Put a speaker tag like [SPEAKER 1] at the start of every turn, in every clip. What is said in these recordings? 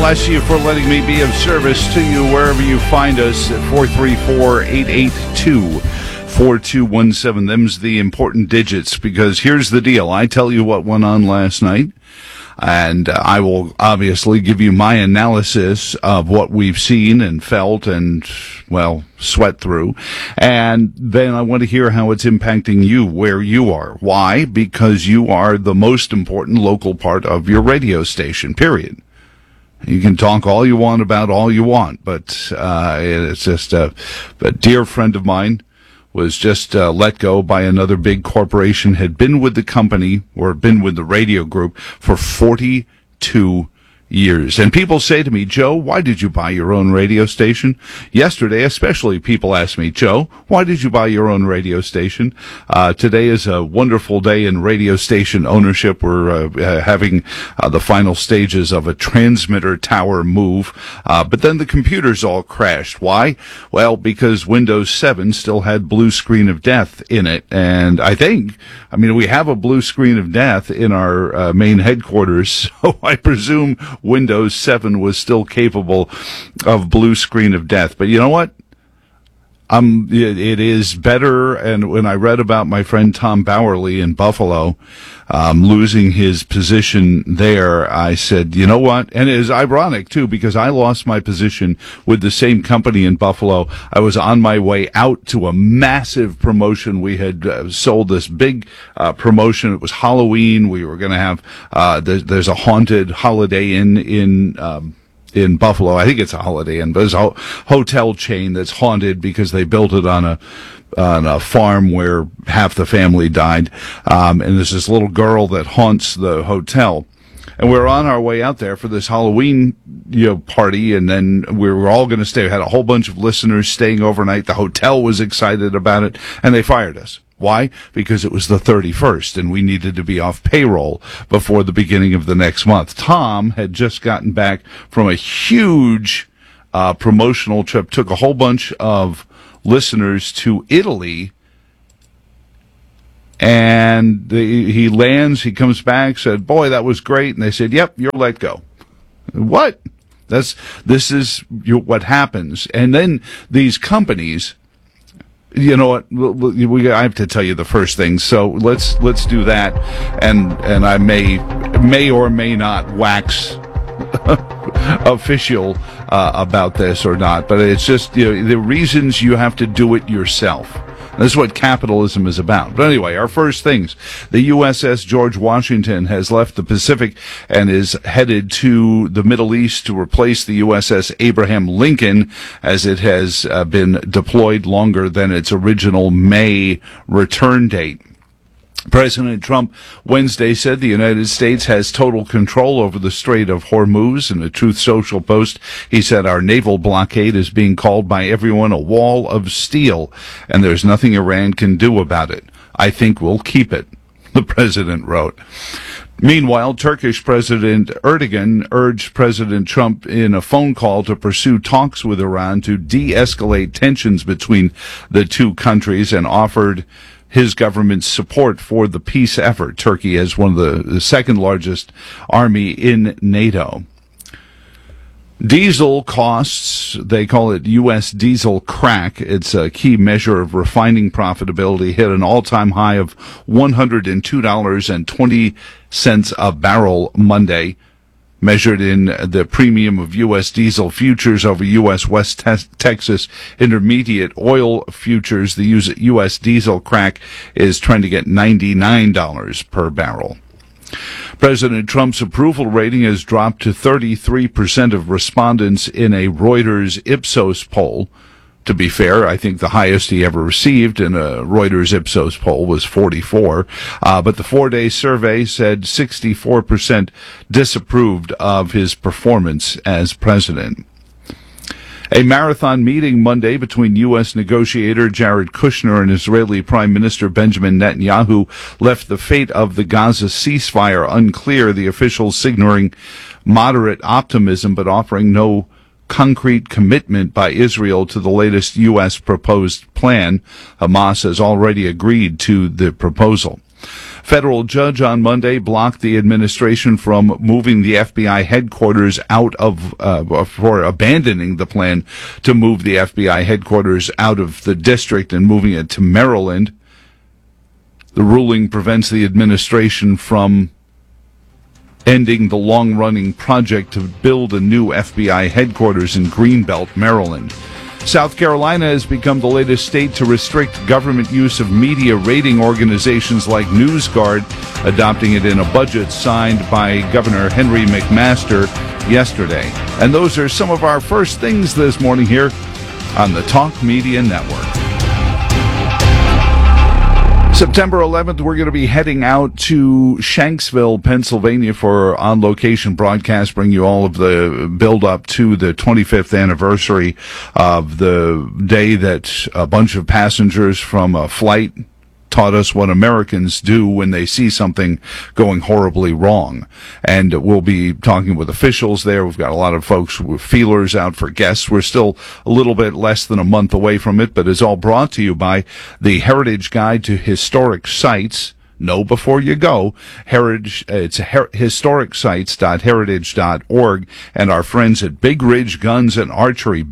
[SPEAKER 1] bless you for letting me be of service to you wherever you find us at 434-882-4217. Them's the important digits, because here's the deal. I tell you what went on last night, and I will obviously give you my analysis of what we've seen and felt and, well, sweat through. And then I want to hear how it's impacting you where you are. Why? Because you are the most important local part of your radio station, period. You can talk all you want about all you want, but it's just a dear friend of mine was just let go by another big corporation, had been with the company or been with the radio group for 42 years. And people say to me, Joe, why did you buy your own radio station? Yesterday, especially, people asked me, Joe, why did you buy your own radio station? Today is a wonderful day in radio station ownership. We're having the final stages of a transmitter tower move. But then the computers all crashed. Why? Well, because Windows 7 still had blue screen of death in it. And we have a blue screen of death in our main headquarters, so I presume Windows 7 was still capable of blue screen of death. But you know what? It is better. And when I read about my friend Tom Bowerly in Buffalo, losing his position there, I said, you know what? And it is ironic too, because I lost my position with the same company in Buffalo. I was on my way out to a massive promotion. We had sold this big promotion. It was Halloween. We were going to have there's a haunted Holiday Inn in Buffalo. I think it's a Holiday Inn, but it's a hotel chain that's haunted because they built it on a farm where half the family died. And there's this little girl that haunts the hotel. And we were on our way out there for this Halloween, party, and then we were all going to stay. We had a whole bunch of listeners staying overnight. The hotel was excited about it, and they fired us. Why? Because it was the 31st, and we needed to be off payroll before the beginning of the next month. Tom had just gotten back from a huge promotional trip, took a whole bunch of listeners to Italy, and he lands, he comes back, said, boy, that was great, and they said, yep, you're let go. What? This is what happens. And then these companies, you know what? I have to tell you the first thing. So let's do that, and I may or may not wax official about this or not. But it's just the reasons you have to do it yourself. This is what capitalism is about. But anyway, our first things. The USS George Washington has left the Pacific and is headed to the Middle East to replace the USS Abraham Lincoln, as it has been deployed longer than its original May return date. President Trump Wednesday said the United States has total control over the Strait of Hormuz. In a Truth Social post, he said our naval blockade is being called by everyone a wall of steel, and there's nothing Iran can do about it. I think we'll keep it, the president wrote. Meanwhile, Turkish President Erdogan urged President Trump in a phone call to pursue talks with Iran to de-escalate tensions between the two countries, and offered his government's support for the peace effort. Turkey has one of the second largest army in NATO. Diesel costs, they call it U.S. diesel crack. It's a key measure of refining profitability, hit an all-time high of $102.20 a barrel Monday, measured in the premium of U.S. diesel futures over U.S. West Texas Intermediate oil futures. The U.S. diesel crack is trying to get $99 per barrel. President Trump's approval rating has dropped to 33% of respondents in a Reuters Ipsos poll. To be fair, I think the highest he ever received in a Reuters Ipsos poll was 44. But the 4-day survey said 64% disapproved of his performance as president. A marathon meeting Monday between U.S. negotiator Jared Kushner and Israeli Prime Minister Benjamin Netanyahu left the fate of the Gaza ceasefire unclear, the officials signaling moderate optimism but offering no concrete commitment by Israel to the latest U.S. proposed plan. Hamas has already agreed to the proposal. Federal judge on Monday blocked the administration from moving the FBI headquarters out of, for abandoning the plan to move the FBI headquarters out of the district and moving it to Maryland. The ruling prevents the administration from ending the long-running project to build a new FBI headquarters in Greenbelt, Maryland. South Carolina has become the latest state to restrict government use of media rating organizations like NewsGuard, adopting it in a budget signed by Governor Henry McMaster yesterday. And those are some of our first things this morning here on the Talk Media Network. September 11th, we're going to be heading out to Shanksville, Pennsylvania for on-location broadcast, bring you all of the build-up to the 25th anniversary of the day that a bunch of passengers from a flight taught us what Americans do when they see something going horribly wrong. And we'll be talking with officials there. We've got a lot of folks with feelers out for guests. We're still a little bit less than a month away from it, but it's all brought to you by the Heritage Guide to Historic Sites. Know before you go. It's historicsites.heritage.org, and our friends at Big Ridge Guns and Archery,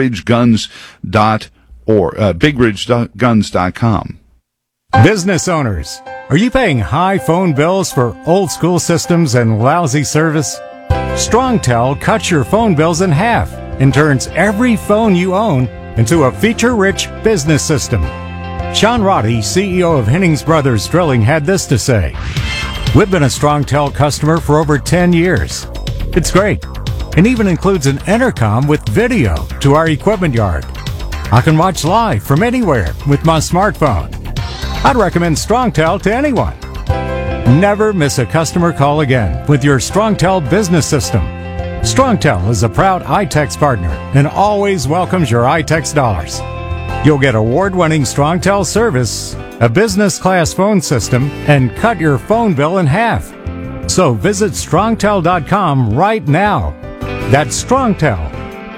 [SPEAKER 1] bigridgeguns.com.
[SPEAKER 2] Business owners, are you paying high phone bills for old school systems and lousy service? StrongTel cuts your phone bills in half and turns every phone you own into a feature-rich business system. Sean Roddy, CEO of Hennings Brothers Drilling, had this to say: "We've been a StrongTel customer for over 10 years. It's great, and even includes an intercom with video to our equipment yard. I can watch live from anywhere with my smartphone. I'd recommend StrongTel to anyone. Never miss a customer call again with your StrongTel business system. StrongTel is a proud iTex partner and always welcomes your iTex dollars. You'll get award-winning StrongTel service, a business-class phone system, and cut your phone bill in half. So visit StrongTel.com right now. That's StrongTel,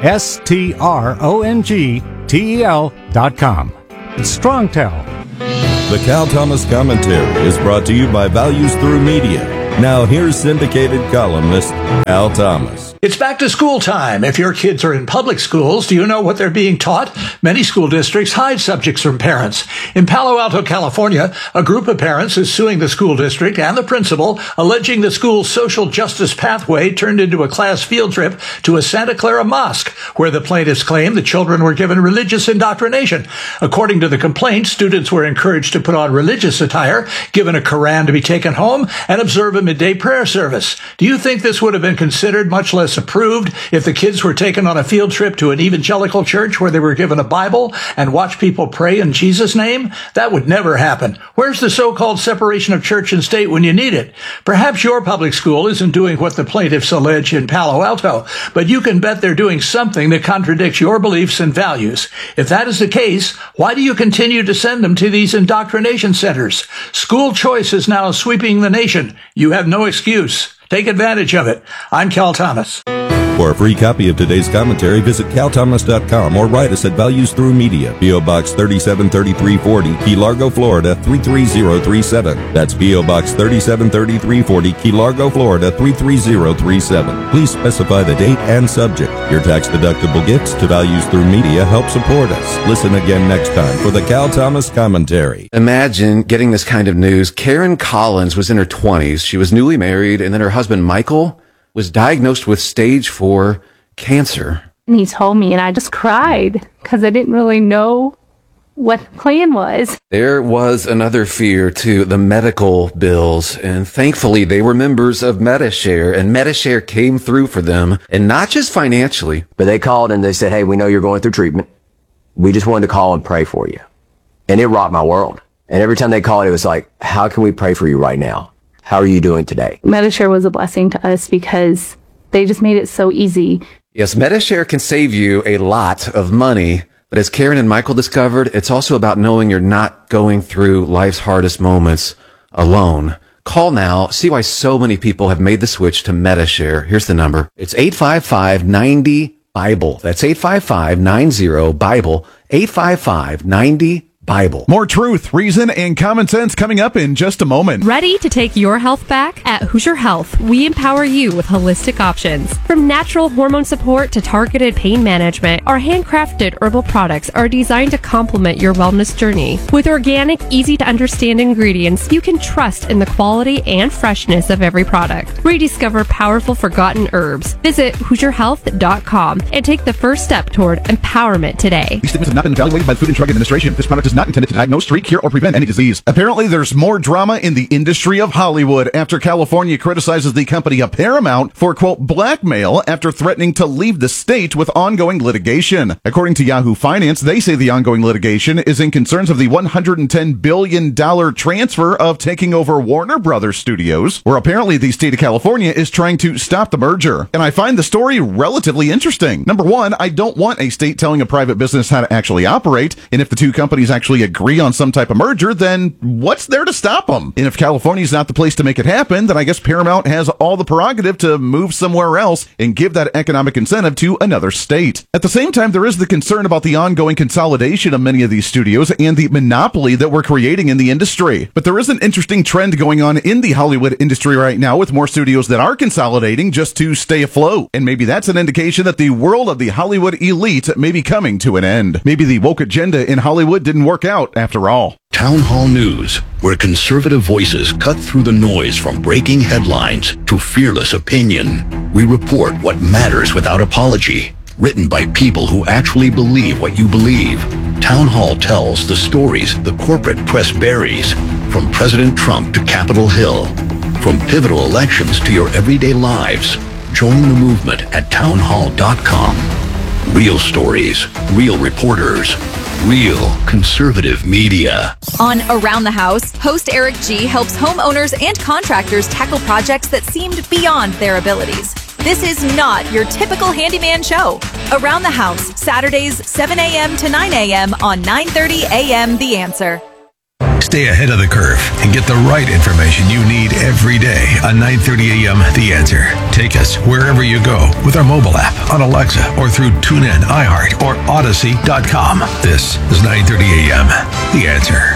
[SPEAKER 2] StrongTel.com. It's StrongTel.
[SPEAKER 3] The Cal Thomas Commentary is brought to you by Values Through Media. Now here's syndicated columnist Cal Thomas.
[SPEAKER 4] It's back to school time. If your kids are in public schools, do you know what they're being taught? Many school districts hide subjects from parents. In Palo Alto, California, a group of parents is suing the school district and the principal, alleging the school's social justice pathway turned into a class field trip to a Santa Clara mosque, where the plaintiffs claim the children were given religious indoctrination. According to the complaint, students were encouraged to put on religious attire, given a Quran to be taken home, and observe a midday prayer service. Do you think this would have been considered, much less approved, if the kids were taken on a field trip to an evangelical church where they were given a Bible and watched people pray in Jesus' name? That would never happen. Where's the so-called separation of church and state when you need it? Perhaps your public school isn't doing what the plaintiffs allege in Palo Alto, but you can bet they're doing something that contradicts your beliefs and values. If that is the case, why do you continue to send them to these indoctrination centers? School choice is now sweeping the nation. You have no excuse. Take advantage of it. I'm Cal Thomas.
[SPEAKER 3] For a free copy of today's commentary, visit calthomas.com or write us at Values Through Media, P.O. Box 373340, Key Largo, Florida 33037. That's P.O. Box 373340, Key Largo, Florida 33037. Please specify the date and subject. Your tax-deductible gifts to Values Through Media help support us. Listen again next time for the Cal Thomas Commentary.
[SPEAKER 5] Imagine getting this kind of news. Karen Collins was in her 20s. She was newly married, and then her husband, Michael, was diagnosed with stage 4 cancer.
[SPEAKER 6] And he told me, and I just cried because I didn't really know what the plan was.
[SPEAKER 5] There was another fear to the medical bills, and thankfully they were members of Medi-Share, and Medi-Share came through for them, and not just financially.
[SPEAKER 7] But they called and they said, hey, we know you're going through treatment. We just wanted to call and pray for you. And it rocked my world. And every time they called, it was like, how can we pray for you right now? How are you doing today?
[SPEAKER 6] Medi-Share was a blessing to us because they just made it so easy.
[SPEAKER 5] Yes, Medi-Share can save you a lot of money, but as Karen and Michael discovered, it's also about knowing you're not going through life's hardest moments alone. Call now. See why so many people have made the switch to Medi-Share. Here's the number. It's 855-90-BIBLE. That's 855-90-BIBLE. 855-90-BIBLE. Bible.
[SPEAKER 8] More truth, reason, and common sense coming up in just a moment.
[SPEAKER 9] Ready to take your health back? At Hoosier Health, we empower you with holistic options. From natural hormone support to targeted pain management, our handcrafted herbal products are designed to complement your wellness journey. With organic, easy-to-understand ingredients, you can trust in the quality and freshness of every product. Rediscover powerful forgotten herbs. Visit HoosierHealth.com and take the first step toward empowerment today.
[SPEAKER 8] These statements have not been evaluated by the Food and Drug Administration. This product is not intended to diagnose, treat, cure, or prevent any disease. Apparently, there's more drama in the industry of Hollywood after California criticizes the company of Paramount for, quote, blackmail after threatening to leave the state with ongoing litigation. According to Yahoo Finance, they say the ongoing litigation is in concerns of the $110 billion transfer of taking over Warner Brothers Studios, where apparently the state of California is trying to stop the merger. And I find the story relatively interesting. Number one, I don't want a state telling a private business how to actually operate, and if the two companies actually agree on some type of merger, then what's there to stop them? And if California's not the place to make it happen, then I guess Paramount has all the prerogative to move somewhere else and give that economic incentive to another state. At the same time, there is the concern about the ongoing consolidation of many of these studios and the monopoly that we're creating in the industry. But there is an interesting trend going on in the Hollywood industry right now with more studios that are consolidating just to stay afloat. And maybe that's an indication that the world of the Hollywood elite may be coming to an end. Maybe the woke agenda in Hollywood didn't work out after all.
[SPEAKER 10] Town Hall News, where conservative voices cut through the noise from breaking headlines to fearless opinion. We report what matters without apology. Written by people who actually believe what you believe. Town Hall tells the stories the corporate press buries, from President Trump to Capitol Hill, from pivotal elections to your everyday lives. Join the movement at townhall.com. Real stories, real reporters, real conservative media.
[SPEAKER 11] On Around the House, host Eric G. helps homeowners and contractors tackle projects that seemed beyond their abilities. This is not your typical handyman show. Around the House, Saturdays, 7 a.m. to 9 a.m. on 9:30 a.m. The Answer.
[SPEAKER 12] Stay ahead of the curve and get the right information you need every day on 9:30 a.m. The Answer. Take us wherever you go with our mobile app, on Alexa, or through TuneIn, iHeart, or Odyssey.com. This is 9:30 a.m. The Answer.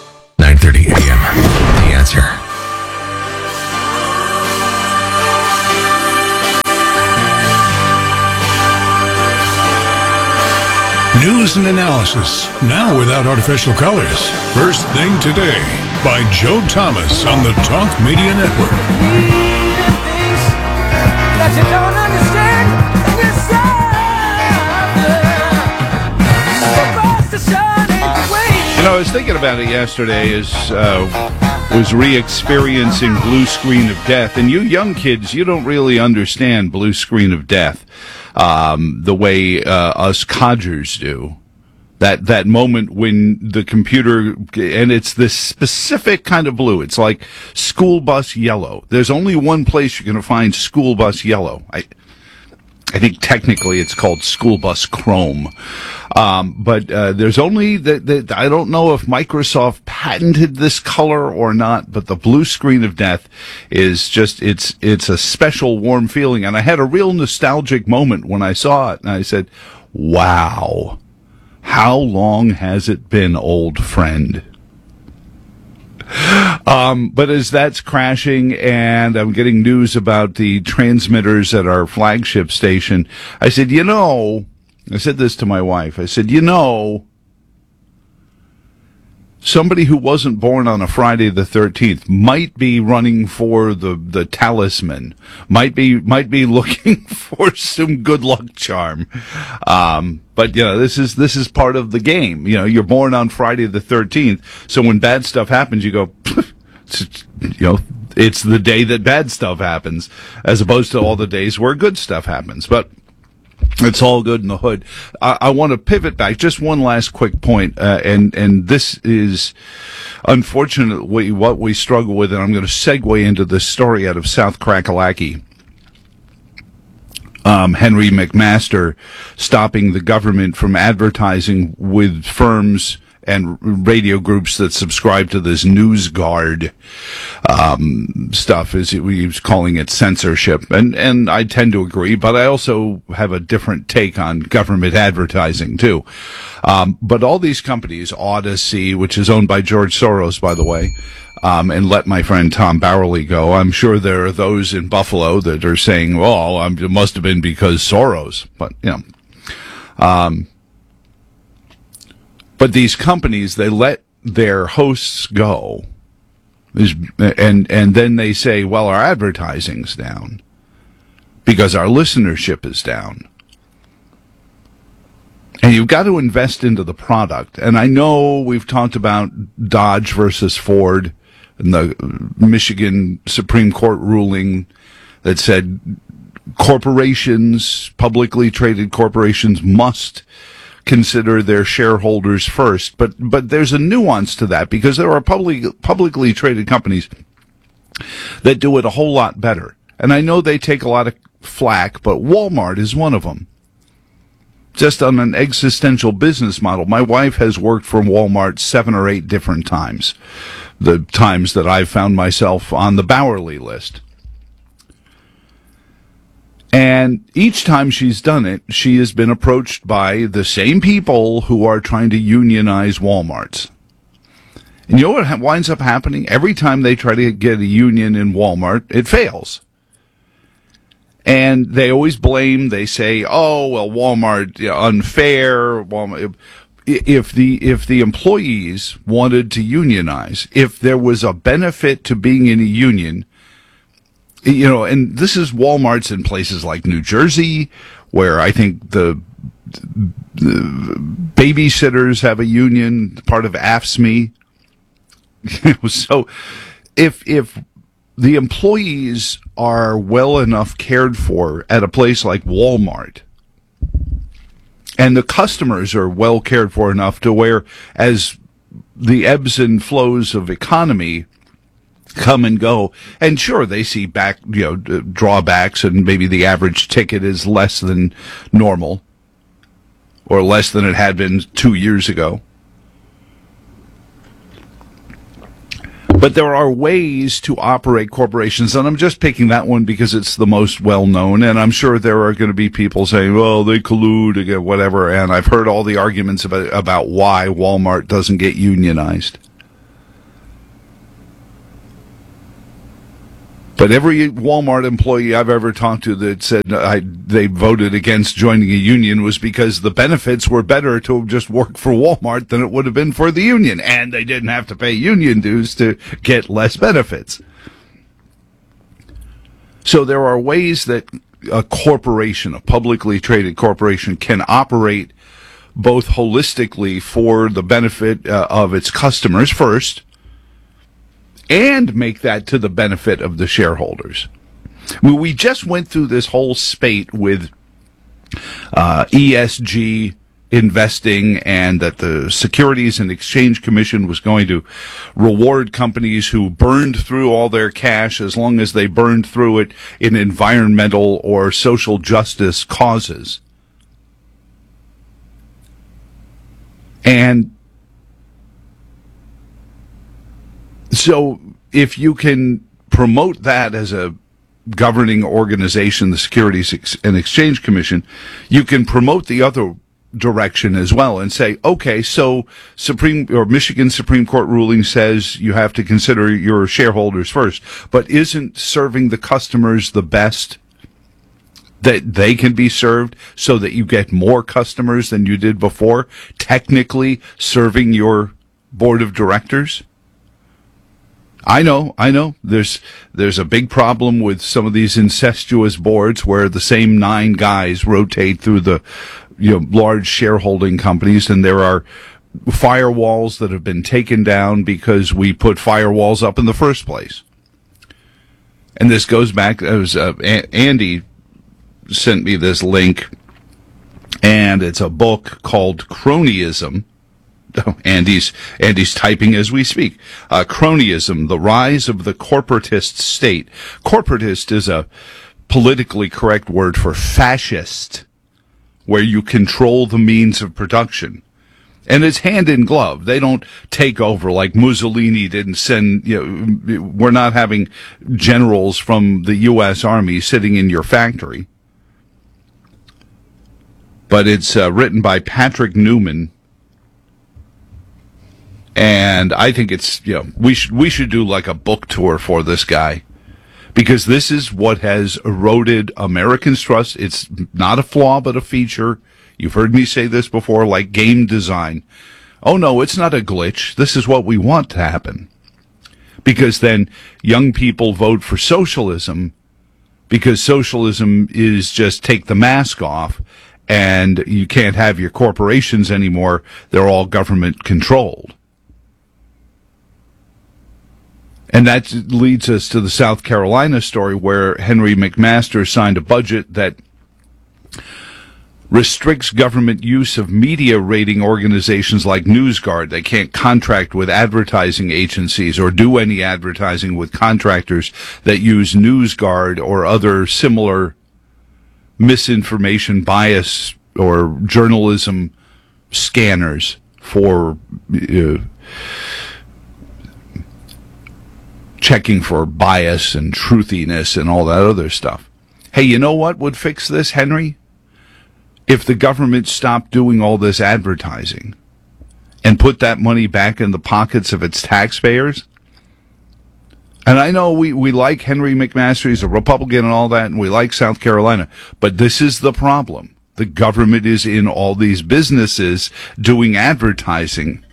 [SPEAKER 12] 9:30 a.m. The Answer.
[SPEAKER 13] News and analysis, now without artificial colors. First Thing Today, by Joe Thomas on the Talk Media Network.
[SPEAKER 1] You know, I was thinking about it yesterday was re-experiencing Blue Screen of Death. And you young kids, you don't really understand Blue Screen of Death the way us codgers do. That moment when the computer, and it's this specific kind of blue. It's like school bus yellow. There's only one place you're going to find school bus yellow. I think technically it's called school bus chrome. But there's only that I don't know if Microsoft patented this color or not, but the Blue Screen of Death is just, it's a special warm feeling. And I had a real nostalgic moment when I saw it, and I said, wow, how long has it been, old friend? But as that's crashing and I'm getting news about the transmitters at our flagship station, I said, I said this to my wife. I said, somebody who wasn't born on a Friday the 13th might be running for the talisman, might be looking for some good luck charm. But this is part of the game. You're born on Friday the 13th. So when bad stuff happens, you go, it's the day that bad stuff happens, as opposed to all the days where good stuff happens. But it's all good in the hood. I want to pivot back. Just one last quick point, and this is unfortunately what we struggle with, and I'm going to segue into this story out of South Kakalaki. Henry McMaster stopping the government from advertising with firms and radio groups that subscribe to this NewsGuard stuff. He was calling it censorship, and I tend to agree, but I also have a different take on government advertising too. But all these companies, Odyssey, which is owned by George Soros, by the way, and let my friend Tom Bowerly go. I'm sure there are those in Buffalo that are saying, well, it must have been because Soros, but but these companies, they let their hosts go, and then they say, well, our advertising's down because our listenership is down. And you've got to invest into the product. And I know we've talked about Dodge versus Ford and the Michigan Supreme Court ruling that said corporations, publicly traded corporations, must consider their shareholders first. But there's a nuance to that, because there are publicly traded companies that do it a whole lot better. And I know they take a lot of flack, but Walmart is one of them. Just on an existential business model. My wife has worked for Walmart 7 or 8 different times. The times that I've found myself on the Bowerly list. And each time she's done it, she has been approached by the same people who are trying to unionize Walmarts. And you know what winds up happening? Every time they try to get a union in Walmart, it fails. And they always blame, they say, oh, well, Walmart, unfair. Walmart. If the employees wanted to unionize, if there was a benefit to being in a union, and this is Walmarts in places like New Jersey, where I think the babysitters have a union, part of AFSCME. So if the employees are well enough cared for at a place like Walmart, and the customers are well cared for enough to where, as the ebbs and flows of economy come and go, and sure, they see drawbacks, and maybe the average ticket is less than normal, or less than it had been 2 years ago. But there are ways to operate corporations, and I'm just picking that one because it's the most well-known, and I'm sure there are going to be people saying, well, they collude, whatever, and I've heard all the arguments about why Walmart doesn't get unionized. But every Walmart employee I've ever talked to that said they voted against joining a union was because the benefits were better to just work for Walmart than it would have been for the union, and they didn't have to pay union dues to get less benefits. So there are ways that a corporation, a publicly traded corporation, can operate both holistically for the benefit of its customers first, and make that to the benefit of the shareholders. We just went through this whole spate with ESG investing, and that the Securities and Exchange Commission was going to reward companies who burned through all their cash as long as they burned through it in environmental or social justice causes. And so if you can promote that as a governing organization, the Securities and Exchange Commission, you can promote the other direction as well and say, okay, so Michigan Supreme Court ruling says you have to consider your shareholders first, but isn't serving the customers the best that they can be served so that you get more customers than you did before, technically serving your board of directors? I know. There's a big problem with some of these incestuous boards where the same 9 guys rotate through the large shareholding companies, and there are firewalls that have been taken down because we put firewalls up in the first place. And this goes back, Andy sent me this link, and it's a book called Cronyism. Oh, Andy's typing as we speak. Cronyism, the rise of the corporatist state. Corporatist is a politically correct word for fascist, where you control the means of production. And it's hand in glove. They don't take over like Mussolini didn't send, we're not having generals from the U.S. Army sitting in your factory. But it's written by Patrick Newman. And I think it's, we should do like a book tour for this guy. Because this is what has eroded Americans' trust. It's not a flaw, but a feature. You've heard me say this before, like game design. Oh, no, it's not a glitch. This is what we want to happen. Because then young people vote for socialism, because socialism is just take the mask off, and you can't have your corporations anymore. They're all government controlled. And that leads us to the South Carolina story where Henry McMaster signed a budget that restricts government use of media rating organizations like NewsGuard. They can't contract with advertising agencies or do any advertising with contractors that use NewsGuard or other similar misinformation bias or journalism scanners for checking for bias and truthiness and all that other stuff. Hey, you know what would fix this, Henry? If the government stopped doing all this advertising and put that money back in the pockets of its taxpayers. And I know we like Henry McMaster, he's a Republican and all that, and we like South Carolina, but this is the problem. The government is in all these businesses doing advertising.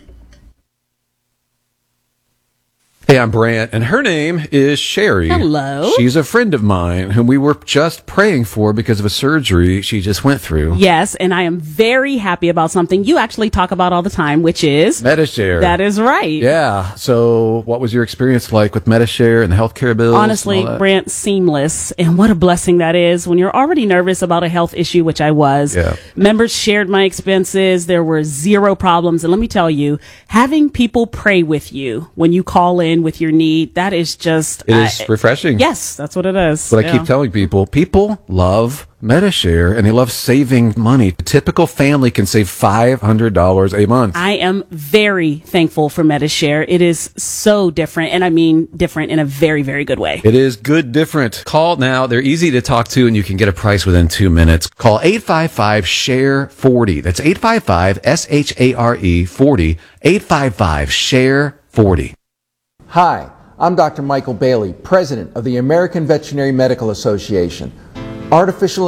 [SPEAKER 5] Hey, I'm Brant, and her name is Sherry.
[SPEAKER 14] Hello.
[SPEAKER 5] She's a friend of mine whom we were just praying for because of a surgery she just went through.
[SPEAKER 14] Yes, and I am very happy about something you actually talk about all the time, which is
[SPEAKER 5] Medi-Share.
[SPEAKER 14] That is right.
[SPEAKER 5] Yeah. So what was your experience like with Medi-Share and the healthcare bills?
[SPEAKER 14] Honestly, Brant, seamless. And what a blessing that is when you're already nervous about a health issue, which I was.
[SPEAKER 5] Yeah.
[SPEAKER 14] Members shared my expenses. There were zero problems. And let me tell you, having people pray with you when you call in with your need, that is just...
[SPEAKER 5] It is refreshing.
[SPEAKER 14] Yes, that's what it is.
[SPEAKER 5] But I keep telling people love Medi-Share and they love saving money. A typical family can save $500 a month.
[SPEAKER 14] I am very thankful for Medi-Share. It is so different, and I mean different in a very, very good way.
[SPEAKER 5] It is good different. Call now. They're easy to talk to, and you can get a price within 2 minutes. Call 855-SHARE-40. That's 855-SHARE-40. 855-SHARE-40.
[SPEAKER 15] Hi, I'm Dr. Michael Bailey, President of the American Veterinary Medical Association. Artificial